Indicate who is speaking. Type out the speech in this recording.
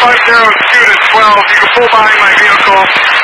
Speaker 1: student 12. You can pull behind my vehicle.